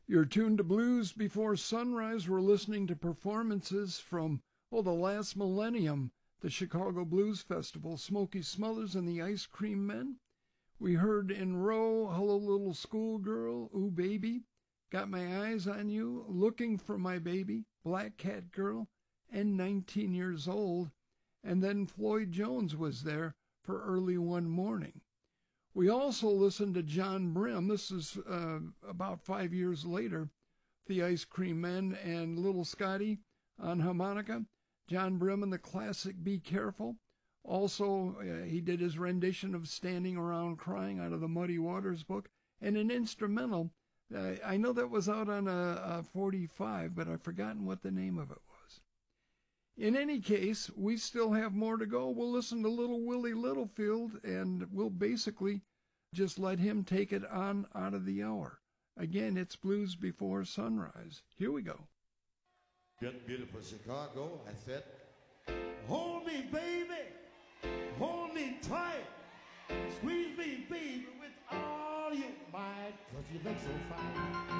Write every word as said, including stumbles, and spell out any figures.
You're tuned to Blues Before Sunrise. We're listening to performances from, oh, the last millennium, the Chicago Blues Festival, Smokey Smothers and the Ice Cream Men. We heard In Row, Hello Little Schoolgirl, Ooh Baby, Got My Eyes on You, Looking for My Baby, Black Cat Girl, and nineteen years old. And then Floyd Jones was there for Early One Morning. We also listened to John Brim. This is uh, about five years later. The Ice Cream Men and Little Scotty on harmonica. John Brim and the classic Be Careful. Also, uh, he did his rendition of Standing Around Crying out of the Muddy Waters book. And an instrumental. Uh, I know that was out on a, a forty-five, but I've forgotten what the name of it was. In any case, we still have more to go. We'll listen to Little Willie Littlefield, and we'll basically just let him take it on out of the hour. Again, it's Blues Before Sunrise. Here we go. Beautiful Chicago, I said, hold me, baby, hold me tight, squeeze me, baby, with all your might, 'cause you look so fine.